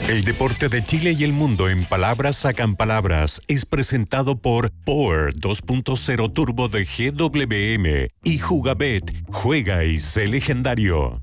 El deporte de Chile y el mundo en palabras sacan palabras es presentado por Power 2.0 Turbo de GWM y Jugabet. Juega y sé legendario.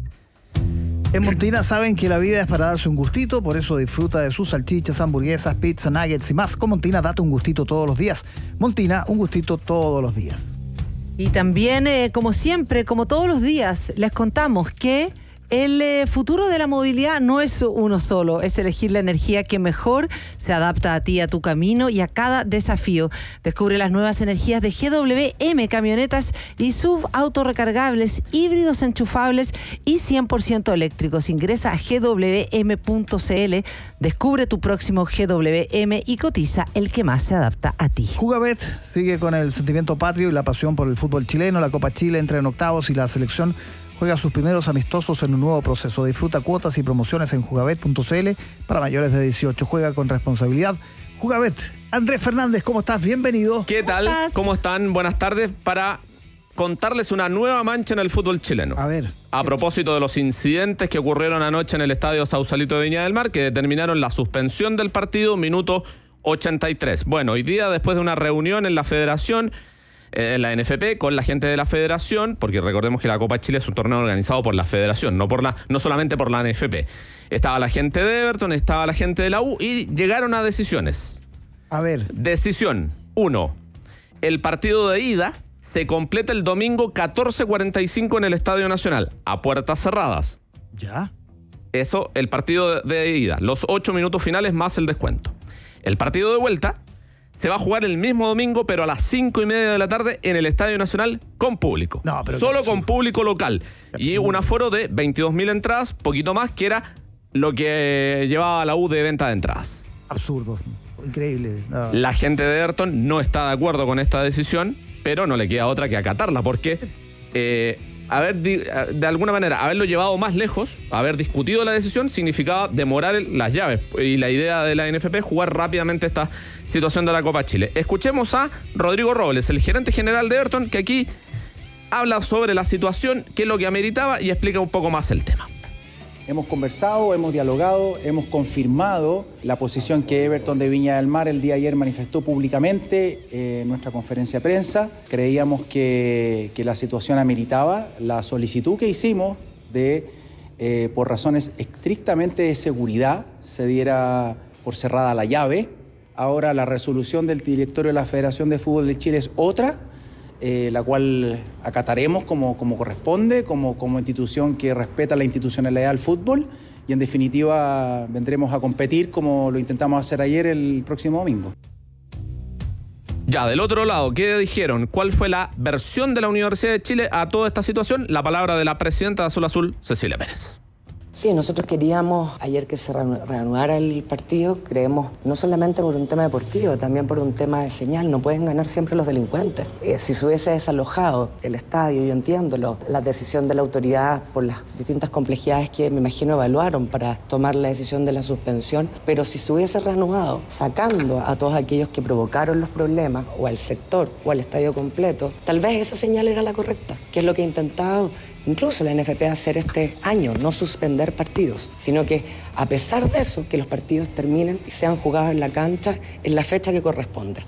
En Montina saben que la vida es para darse un gustito, por eso disfruta de sus salchichas, hamburguesas, pizza, nuggets y más. Con Montina date un gustito todos los días. Montina, un gustito todos los días. Y también, como siempre, como todos los días, les contamos que el futuro de la movilidad no es uno solo, es elegir la energía que mejor se adapta a ti, a tu camino y a cada desafío. Descubre las nuevas energías de GWM, camionetas y subautorrecargables, híbridos enchufables y 100% eléctricos. Ingresa a gwm.cl, descubre tu próximo GWM y cotiza el que más se adapta a ti. Jugabet sigue con el sentimiento patrio y la pasión por el fútbol chileno. La Copa Chile entra en octavos y la selección juega sus primeros amistosos en un nuevo proceso. Disfruta cuotas y promociones en jugabet.cl para mayores de 18. Juega con responsabilidad. Jugabet. Andrés Fernández, ¿cómo estás? Bienvenido. ¿Qué tal? ¿Cómo están? Buenas tardes. Para contarles una nueva mancha en el fútbol chileno. A ver. A propósito de los incidentes que ocurrieron anoche en el estadio Sausalito de Viña del Mar, que determinaron la suspensión del partido, minuto 83. Bueno, hoy día, después de una reunión en la federación, en la NFP, con la gente de la federación, porque recordemos que la Copa Chile es un torneo organizado por la federación, no solamente por la NFP. Estaba la gente de Everton, estaba la gente de la U y llegaron a decisiones. A ver. Decisión 1. El partido de ida se completa el domingo 14:45 en el Estadio Nacional, a puertas cerradas. ¿Ya? Eso, el partido de ida, los 8 minutos finales más el descuento. El partido de vuelta se va a jugar el mismo domingo, pero a las 5:30 de la tarde en el Estadio Nacional con público. No, pero solo con público local. Y un aforo de 22.000 entradas, poquito más, que era lo que llevaba la U de venta de entradas. Absurdo. Increíble. No. La gente de Everton no está de acuerdo con esta decisión, pero no le queda otra que acatarla, porque de alguna manera, haberlo llevado más lejos, haber discutido la decisión, significaba demorar las llaves. Y la idea de la NFP es jugar rápidamente esta situación de la Copa Chile. Escuchemos a Rodrigo Robles, el gerente general de Everton, que aquí habla sobre la situación, qué es lo que ameritaba y explica un poco más el tema. Hemos conversado, hemos dialogado, hemos confirmado la posición que Everton de Viña del Mar el día de ayer manifestó públicamente en nuestra conferencia de prensa. Creíamos que la situación ameritaba la solicitud que hicimos de, por razones estrictamente de seguridad, se diera por cerrada la llave. Ahora la resolución del directorio de la Federación de Fútbol de Chile es otra, la cual acataremos como corresponde, como institución que respeta la institucionalidad del fútbol, y en definitiva vendremos a competir como lo intentamos hacer ayer el próximo domingo. Ya, del otro lado, ¿qué dijeron? ¿Cuál fue la versión de la Universidad de Chile a toda esta situación? La palabra de la presidenta de Azul Azul, Cecilia Pérez. Sí, nosotros queríamos ayer que se reanudara el partido. Creemos no solamente por un tema deportivo, también por un tema de señal. No pueden ganar siempre los delincuentes. Si se hubiese desalojado el estadio, yo entiendo la decisión de la autoridad por las distintas complejidades que me imagino evaluaron para tomar la decisión de la suspensión, pero si se hubiese reanudado sacando a todos aquellos que provocaron los problemas, o al sector, o al estadio completo, tal vez esa señal era la correcta, que es lo que he intentado incluso la NFP hacer este año, no suspender partidos, sino que a pesar de eso, que los partidos terminen y sean jugados en la cancha en la fecha que corresponde.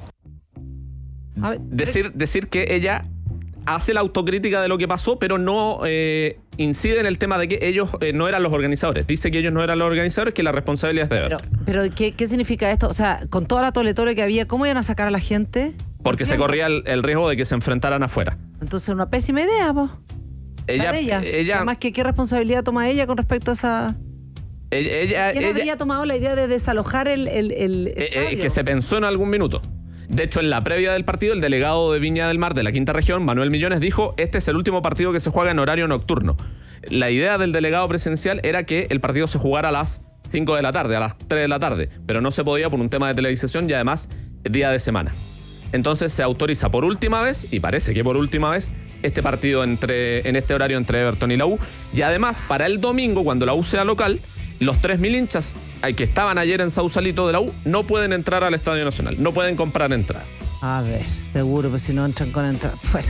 Decir que ella hace la autocrítica de lo que pasó, pero no incide en el tema de que ellos no eran los organizadores. Dice que ellos no eran los organizadores, que la responsabilidad es de Everton. Pero ¿qué significa esto? O sea, con toda la toletole que había, ¿cómo iban a sacar a la gente? Porque se corría el riesgo de que se enfrentaran afuera. Entonces, una pésima idea, po. Ella. Además, ¿qué responsabilidad toma ella con respecto a esa...? ¿Quién habría tomado la idea de desalojar el estadio? Que se pensó en algún minuto. De hecho, en la previa del partido, el delegado de Viña del Mar de la Quinta Región, Manuel Millones, dijo: este es el último partido que se juega en horario nocturno. La idea del delegado presidencial era que el partido se jugara a las 5 de la tarde, a las 3 de la tarde, pero no se podía por un tema de televisación y además día de semana. Entonces se autoriza por última vez, y parece que por última vez, este partido en este horario entre Everton y la U. Y además, para el domingo, cuando la U sea local, los 3.000 hinchas que estaban ayer en Sausalito de la U no pueden entrar al Estadio Nacional, no pueden comprar entrada. A ver, seguro, pues si no entran con entrada. Bueno.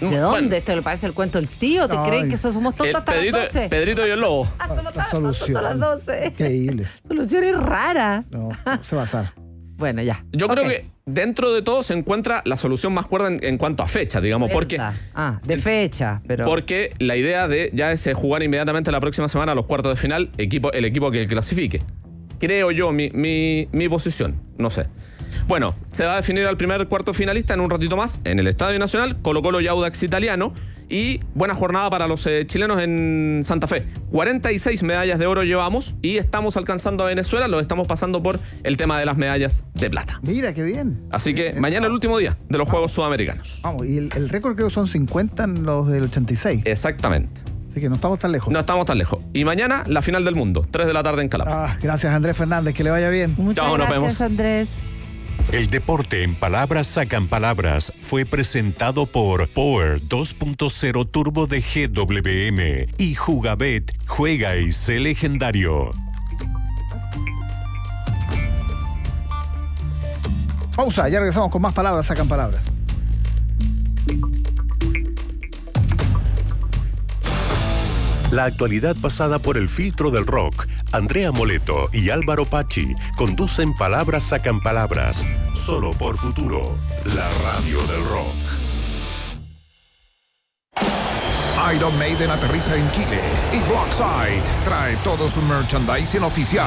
¿De dónde? Bueno, ¿Esto le parece el cuento del tío? ¿Te creen que somos tontos hasta las 12? Pedrito y el lobo. Somos La tontos solución. hasta las 12. Increíble. Soluciones raras. No se va a hacer. Bueno, ya. Yo creo que dentro de todo se encuentra la solución más cuerda en cuanto a fecha, digamos, porque de fecha, pero... Porque la idea de ya es jugar inmediatamente la próxima semana a los cuartos de final el equipo que clasifique. Creo yo, mi posición, no sé. Bueno, se va a definir al primer cuarto finalista en un ratito más en el Estadio Nacional, Colo-Colo y Audax Italiano. Y buena jornada para los chilenos en Santa Fe. 46 medallas de oro llevamos y estamos alcanzando a Venezuela, lo estamos pasando por el tema de las medallas de plata. Mira, qué bien. Así que mañana el último día de los Juegos Sudamericanos. Vamos, y el récord creo que son 50 en los del 86. Exactamente. Así que no estamos tan lejos. No estamos tan lejos. Y mañana la final del mundo, 3 de la tarde en Calama. Gracias, Andrés Fernández, que le vaya bien. Muchas Chao, nos gracias, vemos. Andrés. El deporte en palabras sacan palabras fue presentado por Power 2.0 Turbo de GWM y Jugabet, juega y sé legendario. Pausa, ya regresamos con más palabras sacan palabras. La actualidad pasada por el filtro del rock. Andrea Moleto y Álvaro Pachi conducen Palabras Sacan Palabras. Solo por Futuro, la radio del rock. Iron Maiden aterriza en Chile y Blockside trae todo su merchandising oficial.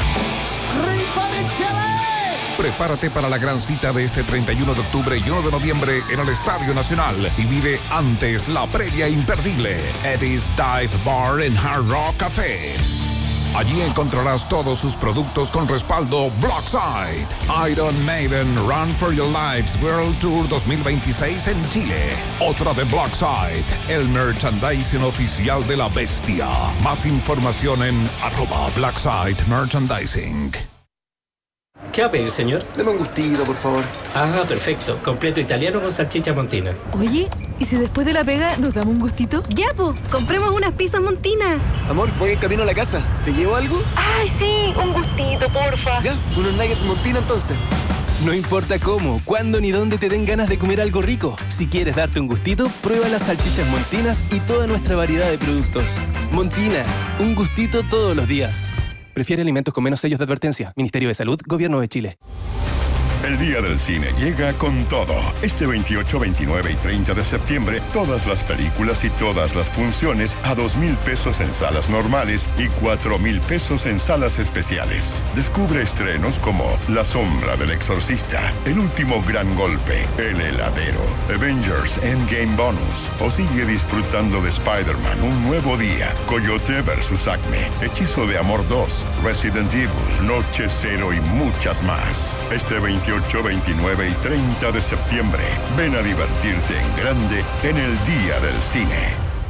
Prepárate para la gran cita de este 31 de octubre y 1 de noviembre en el Estadio Nacional y vive antes la previa imperdible Eddie's Dive Bar en Hard Rock Café. Allí encontrarás todos sus productos con respaldo Blockside. Iron Maiden Run for Your Lives World Tour 2026 en Chile. Otra de Blockside, el merchandising oficial de la bestia. Más información en @Blockside Merchandising. ¿Qué va a pedir, señor? Deme un gustito, por favor. Ah, perfecto. Completo italiano con salchicha montina. Oye, ¿y si después de la pega nos damos un gustito? Ya, po, compremos unas pizzas montinas. Amor, voy en camino a la casa. ¿Te llevo algo? Ay, sí, un gustito, porfa. Ya, unos nuggets montina entonces. No importa cómo, cuándo ni dónde te den ganas de comer algo rico. Si quieres darte un gustito, prueba las salchichas Montinas y toda nuestra variedad de productos. Montina, un gustito todos los días. Prefiere alimentos con menos sellos de advertencia. Ministerio de Salud, Gobierno de Chile. El Día del Cine llega con todo. Este 28, 29 y 30 de septiembre, todas las películas y todas las funciones a 2,000 pesos en salas normales y 4,000 pesos en salas especiales. Descubre estrenos como La Sombra del Exorcista, El Último Gran Golpe, El Heladero, Avengers Endgame Bonus o sigue disfrutando de Spider-Man Un Nuevo Día, Coyote vs. Acme, Hechizo de Amor 2, Resident Evil, Noche Cero y muchas más. Este 28, 29 y 30 de septiembre. Ven a divertirte en grande en el Día del Cine.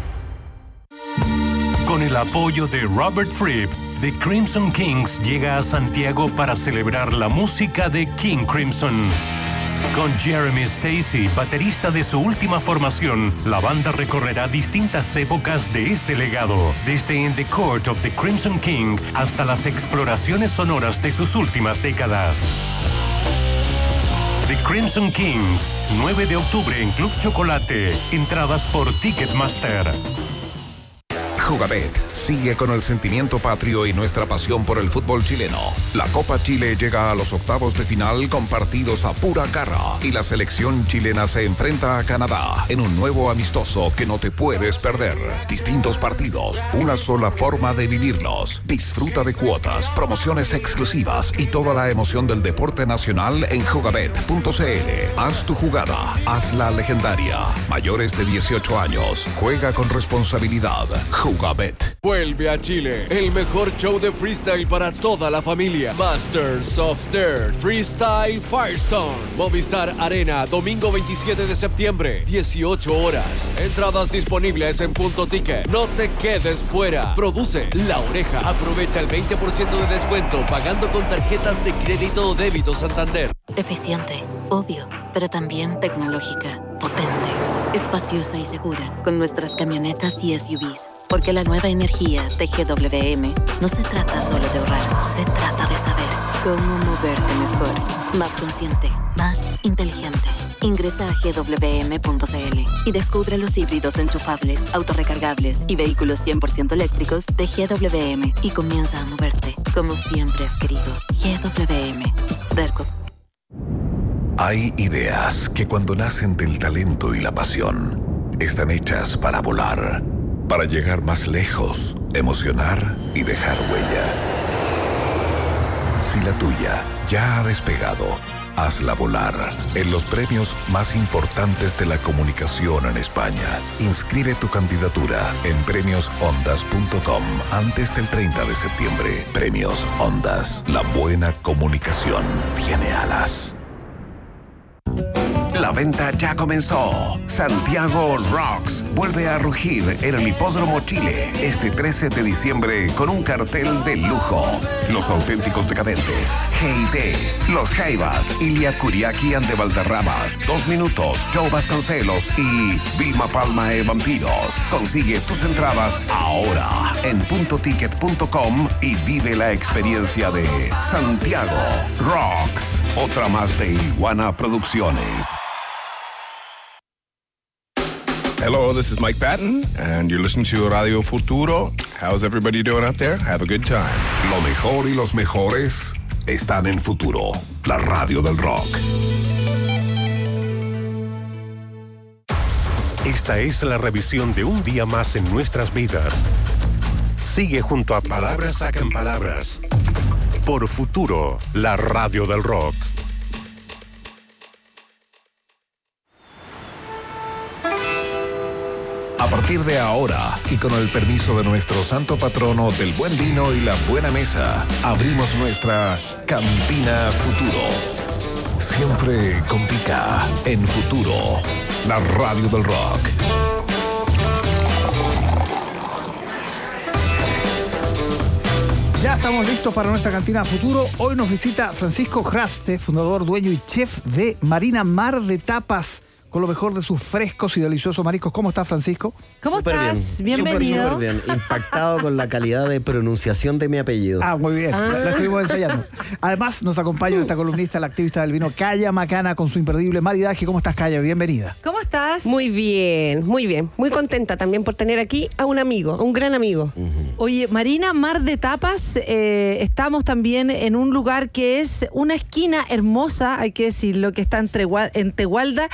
Con el apoyo de Robert Fripp, The Crimson Kings llega a Santiago para celebrar la música de King Crimson. Con Jeremy Stacy, baterista de su última formación, la banda recorrerá distintas épocas de ese legado, desde In the Court of the Crimson King hasta las exploraciones sonoras de sus últimas décadas. The Crimson Kings, 9 de octubre en Club Chocolate. Entradas por Ticketmaster. Jugabet sigue con el sentimiento patrio y nuestra pasión por el fútbol chileno. La Copa Chile llega a los octavos de final con partidos a pura garra y la selección chilena se enfrenta a Canadá en un nuevo amistoso que no te puedes perder. Distintos partidos, una sola forma de vivirlos. Disfruta de cuotas, promociones exclusivas y toda la emoción del deporte nacional en jugabet.cl. Haz tu jugada, hazla legendaria. Mayores de 18 años, juega con responsabilidad. Jugabet. Vuelve a Chile, el mejor show de freestyle para toda la familia. Masters of Dirt Freestyle Firestone. Movistar Arena, domingo 27 de septiembre, 18 horas. Entradas disponibles en Punto Ticket. No te quedes fuera. Produce La Oreja. Aprovecha el 20% de descuento pagando con tarjetas de crédito o débito Santander. Eficiente, obvio, pero también tecnológica, potente, espaciosa y segura con nuestras camionetas y SUVs. Porque la nueva energía de GWM no se trata solo de ahorrar, se trata de saber cómo moverte mejor, más consciente, más inteligente. Ingresa a gwm.cl y descubre los híbridos enchufables, autorrecargables y vehículos 100% eléctricos de GWM y comienza a moverte como siempre has querido. GWM. Derco. Hay ideas que cuando nacen del talento y la pasión, están hechas para volar, para llegar más lejos, emocionar y dejar huella. Si la tuya ya ha despegado, hazla volar en los premios más importantes de la comunicación en España. Inscribe tu candidatura en premiosondas.com antes del 30 de septiembre. Premios Ondas. La buena comunicación tiene alas. La venta ya comenzó. Santiago Rocks vuelve a rugir en el Hipódromo Chile este 13 de diciembre con un cartel de lujo. Los auténticos decadentes, G&T, Los Jaivas, Ilia Kuriaki and de Valderramas, 2 Minutos, Joe Vasconcelos y Vilma Palma e Vampiros. Consigue tus entradas ahora en puntoticket.com y vive la experiencia de Santiago Rocks. Otra más de Iguana Producciones. Hello, this is Mike Patton, and you're listening to Radio Futuro. How's everybody doing out there? Have a good time. Lo mejor y los mejores están en Futuro, la radio del rock. Esta es la revisión de un día más en nuestras vidas. Sigue junto a Palabras Sacan Palabras. Por Futuro, la radio del rock. A partir de ahora, y con el permiso de nuestro santo patrono del buen vino y la buena mesa, abrimos nuestra Cantina Futuro. Siempre con pica en Futuro, la radio del rock. Ya estamos listos para nuestra Cantina Futuro. Hoy nos visita Francisco Hraste, fundador, dueño y chef de Marina Mar de Tapas, con lo mejor de sus frescos y deliciosos mariscos. ¿Cómo estás, Francisco? ¿Cómo estás? Bienvenido. Súper bien. Impactado con la calidad de pronunciación de mi apellido. Muy bien. La estuvimos ensayando. Además, nos acompaña esta columnista, la activista del vino, Kaya Macana, con su imperdible maridaje. ¿Cómo estás, Kaya? Bienvenida. ¿Cómo estás? Muy bien, muy bien. Muy contenta también por tener aquí a un amigo, a un gran amigo. Oye, Marina Mar de Tapas, estamos también en un lugar que es una esquina hermosa, hay que decirlo, que está en Tegualda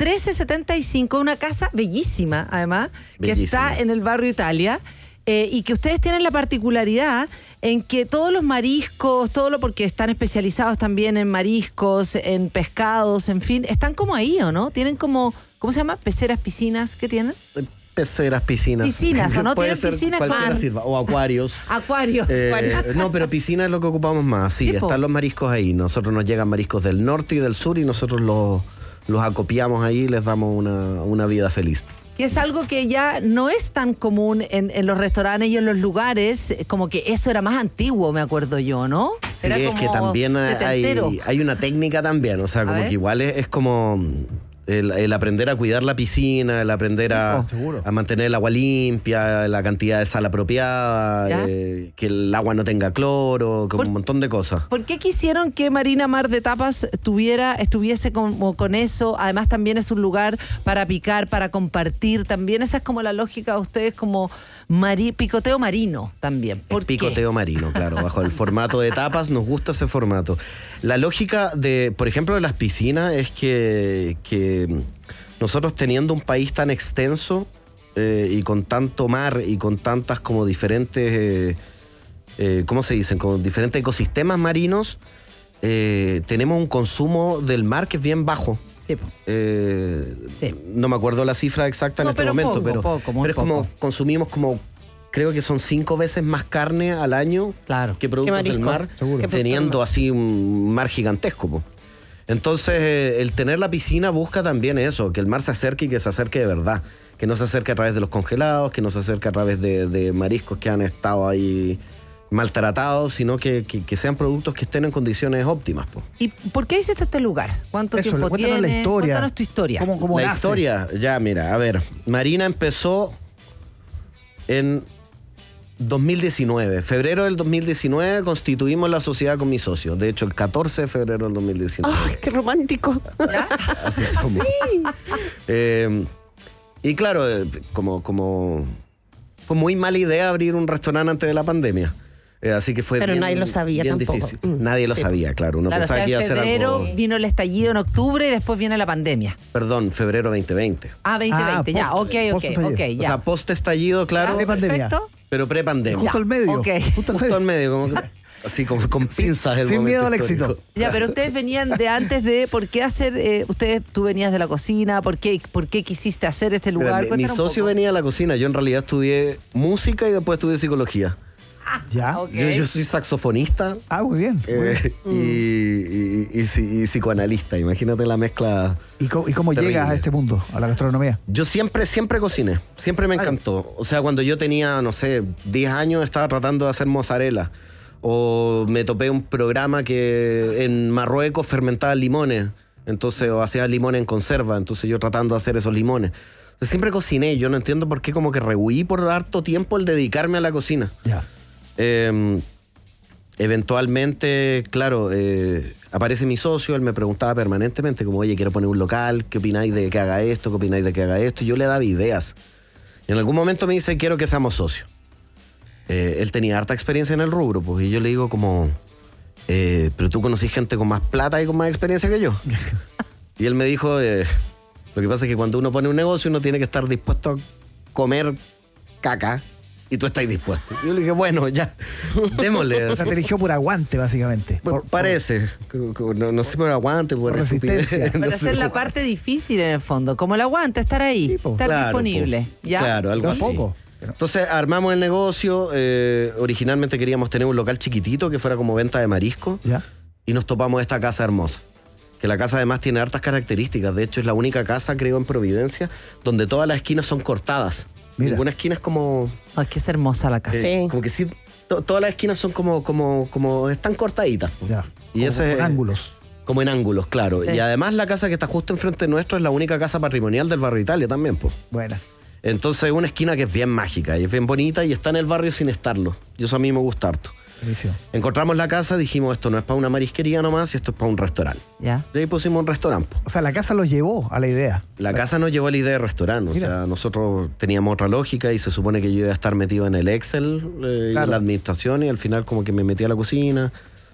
1375, una casa bellísima, además, que está en el barrio Italia, y que ustedes tienen la particularidad en que todos los mariscos, porque están especializados también en mariscos, en pescados, en fin, están como ahí, ¿o no? Tienen como, ¿cómo se llama? Peceras, piscinas, ¿qué tienen? Peceras, piscinas. Piscinas, ¿o no? Puede ¿Tienen ser piscinas? cualquiera sirva. O acuarios. Acuarios. No, pero piscina es lo que ocupamos más. Sí, están los mariscos ahí. Nosotros nos llegan mariscos del norte y del sur y nosotros los acopiamos ahí y les damos una vida feliz. Que es algo que ya no es tan común en los restaurantes y en los lugares, como que eso era más antiguo, me acuerdo yo, ¿no? Sí, era es que también hay una técnica también, o sea, como que igual es como el aprender a cuidar la piscina, el aprender a mantener el agua limpia, la cantidad de sal apropiada, que el agua no tenga cloro, como un montón de cosas. ¿Por qué quisieron que Marina Mar de Tapas estuviese como con eso? Además también es un lugar para picar, para compartir, también esa es como la lógica de ustedes como picoteo marino también. ¿Por qué? Picoteo marino, claro, bajo el formato de tapas, nos gusta ese formato. La lógica de, por ejemplo, de las piscinas es que nosotros teniendo un país tan extenso y con tanto mar y con tantas como diferentes, ¿cómo se dicen? Con diferentes ecosistemas marinos, tenemos un consumo del mar que es bien bajo. Sí. No me acuerdo la cifra exacta en este momento, pero es como consumimos como, creo que son 5 veces más carne al año que productos del mar, teniendo así un mar gigantesco, po. Entonces, el tener la piscina busca también eso, que el mar se acerque y que se acerque de verdad. Que no se acerque a través de los congelados, que no se acerque a través de mariscos que han estado ahí maltratados, sino que sean productos que estén en condiciones óptimas, po. ¿Y por qué hiciste este lugar? ¿Cuánto tiempo tiene? La historia. Cuéntanos tu historia. ¿Cómo la nace? Historia, ya mira, a ver, Marina empezó En 2019, febrero del 2019, constituimos la sociedad con mi socio. De hecho, el 14 de febrero del 2019. ¡Ay, qué romántico! Así somos. Y claro, como fue muy mala idea abrir un restaurante antes de la pandemia. Así que fue pero bien, nadie lo sabía bien tampoco. difícil. Nadie lo sabía, claro. Uno pensaba que iba a ser algo... En febrero vino el estallido en octubre y después viene la pandemia. Perdón, febrero 2020. 2020, ya, ok, ya. O sea, post-estallido, claro. Pre-pandemia. Pero pre-pandemia. Justo al medio. Okay. Justo al medio, como así como con pinzas. Sin miedo al éxito. Ya, pero ustedes venían de antes de por qué hacer, tú venías de la cocina, ¿por qué quisiste hacer este lugar? Mira, mi socio venía de la cocina, yo en realidad estudié música y después estudié psicología. Ya. Okay. Yo soy saxofonista. Muy bien. Y psicoanalista, imagínate la mezcla. ¿Y cómo llegas a este mundo, a la gastronomía? Yo siempre cociné, siempre me encantó. O sea, cuando yo tenía, no sé, 10 años estaba tratando de hacer mozzarella. O me topé un programa que en Marruecos fermentaba limones. Entonces, o hacía limones en conserva. Entonces yo tratando de hacer esos limones. O sea, siempre cociné. Yo no entiendo por qué como que rehuí por harto tiempo el dedicarme a la cocina. Ya. Eventualmente, claro, aparece mi socio, él me preguntaba permanentemente como, oye, quiero poner un local, ¿qué opináis de que haga esto? ¿Qué opináis de que haga esto? Y yo le daba ideas. Y en algún momento me dice, quiero que seamos socios. Él tenía harta experiencia en el rubro, pues, y yo le digo como, pero tú conocís gente con más plata y con más experiencia que yo. Y él me dijo, lo que pasa es que cuando uno pone un negocio uno tiene que estar dispuesto a comer caca. Y tú estás dispuesto. Yo le dije, bueno, ya, démosle. O sea, te eligió por aguante, básicamente. Parece. No sé por aguante, por resistencia. Para hacer la parte difícil en el fondo. Como el aguante, estar ahí, estar disponible. ¿Ya? Claro, algo así. Poco. Entonces armamos el negocio. Originalmente queríamos tener un local chiquitito que fuera como venta de marisco. ¿Ya? Y nos topamos esta casa hermosa. Que la casa además tiene hartas características. De hecho, es la única casa, creo, en Providencia, donde todas las esquinas son cortadas. Mira. Ninguna esquina es como... Ay, que es hermosa la casa. Como que sí, todas las esquinas son como están cortaditas. Ya. Y como en ángulos. Como en ángulos, claro. Sí. Y además la casa que está justo enfrente nuestro es la única casa patrimonial del barrio Italia también, pues. Buena. Entonces es una esquina que es bien mágica y es bien bonita y está en el barrio sin estarlo. Y eso a mí me gusta harto. Buenísimo. Encontramos la casa, dijimos, esto no es para una marisquería nomás, esto es para un restaurante. Ya. Y ahí pusimos un restaurante. O sea, la casa los llevó a la idea. La casa nos llevó a la idea de restaurante. Mira. O sea, nosotros teníamos otra lógica y se supone que yo iba a estar metido en el Excel y en la administración y al final como que me metí a la cocina.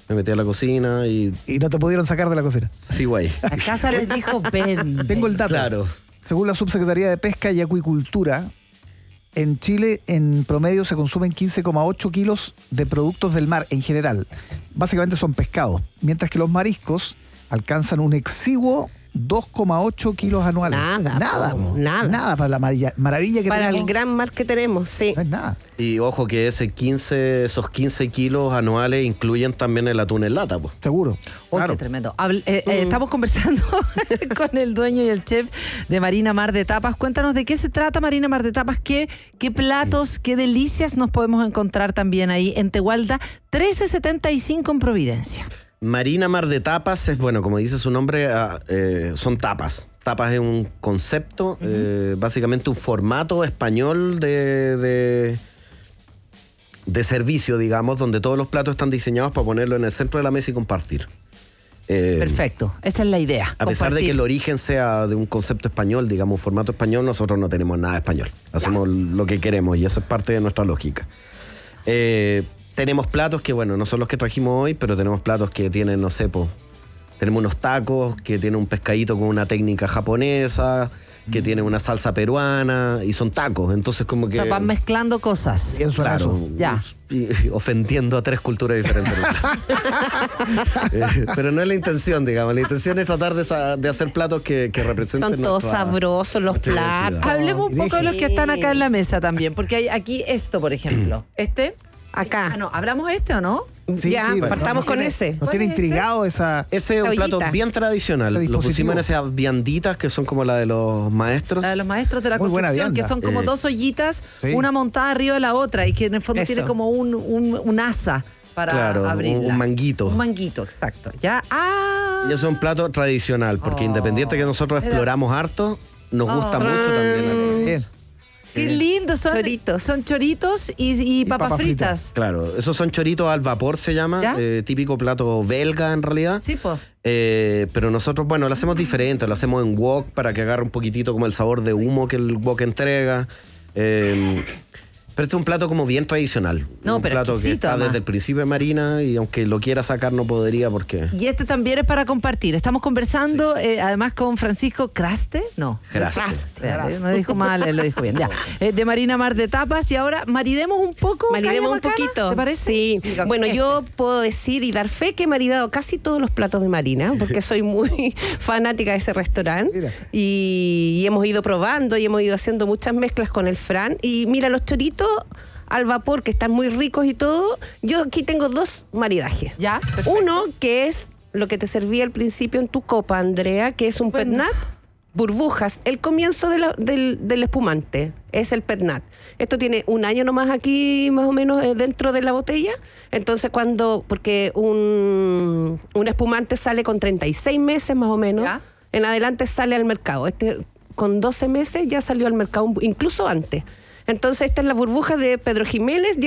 Y no te pudieron sacar de la cocina. Sí, güey. La casa les dijo, ven. Tengo el dato. Claro. Según la Subsecretaría de Pesca y Acuicultura, en Chile, en promedio, se consumen 15,8 kilos de productos del mar en general. Básicamente son pescados. Mientras que los mariscos alcanzan un exiguo 2,8 kilos anuales. Nada para la maravilla que para tenemos. el gran mar que tenemos, sí. No es nada. Y ojo que esos 15 kilos anuales incluyen también el atún en lata, pues. Seguro. Uy, Claro. qué tremendo. Estamos conversando con el dueño y el chef de Marina Mar de Tapas. Cuéntanos de qué se trata Marina Mar de Tapas, qué platos, qué delicias nos podemos encontrar también ahí en Tegualda 1375 en Providencia. Marina Mar de Tapas es, bueno, como dice su nombre, son tapas. Tapas es un concepto, básicamente un formato español de servicio, digamos, donde todos los platos están diseñados para ponerlo en el centro de la mesa y compartir. Perfecto, esa es la idea. A pesar de que el origen sea de un concepto español, digamos, un formato español, nosotros no tenemos nada español. Hacemos lo que queremos y eso es parte de nuestra lógica. Tenemos platos que, bueno, no son los que trajimos hoy, pero tenemos platos que tienen, no sé, tenemos unos tacos que tienen un pescadito con una técnica japonesa, que tiene una salsa peruana y son tacos, entonces como que... O sea, van mezclando cosas. Claro, ya. Y ofendiendo a 3 culturas diferentes. Pero no es la intención, digamos. La intención es tratar de hacer platos que representen. Son todos sabrosos los platos. Hablemos un poco de los que están acá en la mesa también, porque hay aquí esto, por ejemplo. Acá. Ah, no, ¿hablamos o no? Sí, ya, sí, partamos con ese. Nos tiene intrigado esa... Ese es un plato bien tradicional. Lo pusimos en esas vianditas que son como la de los maestros. La de los maestros de la Muy buena construcción, vianda. que son como dos ollitas, Sí. una montada arriba de la otra, y que en el fondo tiene como un asa para abrirla. Un manguito. Un manguito, exacto. Ya. Y eso es un plato tradicional, porque independiente que nosotros exploramos harto, nos gusta mucho también. Bien. Qué lindo, son choritos y papas fritas. Claro, esos son choritos al vapor, se llama, típico plato belga en realidad. Sí, pues. Pero nosotros, bueno, lo hacemos diferente, lo hacemos en wok para que agarre un poquitito como el sabor de humo que el wok entrega. Pero este es un plato como bien tradicional. No, un pero plato que está además. desde el principio de Marina y aunque lo quiera sacar no podría porque... Y este también es para compartir. Estamos conversando además con Francisco Craste. No. Craste. No lo dijo mal, él lo dijo bien. Ya. De Marina Mar de Tapas. Y ahora maridemos un poco. Maridemos un poquito. ¿Te parece? Sí. Bueno, yo puedo decir y dar fe que he maridado casi todos los platos de Marina porque soy muy fanática de ese restaurante. Y hemos ido probando y hemos ido haciendo muchas mezclas con el Fran. Y mira, los choritos al vapor, que están muy ricos y todo, yo aquí tengo 2 maridajes. Ya, perfecto. Uno, que es lo que te serví al principio en tu copa, Andrea, que es un pet nat, burbujas, el comienzo del espumante, es el pet nat. Esto tiene 1 año nomás aquí, más o menos, dentro de la botella. Entonces, porque un espumante sale con 36 meses más o menos, ¿ya? En adelante sale al mercado. Este con 12 meses ya salió al mercado, incluso antes. Entonces, esta es la burbuja de Pedro Jiménez,